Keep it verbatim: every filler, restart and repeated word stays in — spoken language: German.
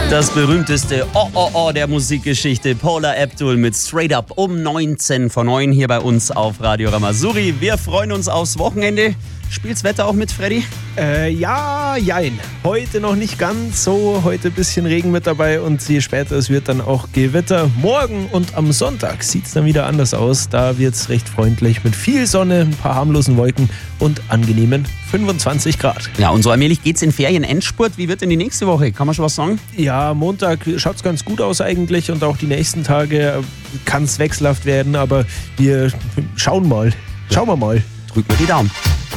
Das berühmteste Oh Oh Oh der Musikgeschichte, Paula Abdul mit Straight Up um neunzehn vor neun hier bei uns auf Radio Ramasuri. Wir freuen uns aufs Wochenende. Spielt's Wetter auch mit, Freddy? Äh, ja, jein. Heute noch nicht ganz so. Heute ein bisschen Regen mit dabei und je später es wird, dann auch Gewitter. Morgen und am Sonntag sieht's dann wieder anders aus. Da wird's recht freundlich mit viel Sonne, ein paar harmlosen Wolken und angenehmen fünfundzwanzig Grad. Ja, und so allmählich geht's in Ferien-Endspurt. Wie wird denn die nächste Woche? Kann man schon was sagen? Ja, Montag schaut's ganz gut aus eigentlich und auch die nächsten Tage kann's wechselhaft werden, aber wir schauen mal. Schauen wir mal. Drücken wir die Daumen.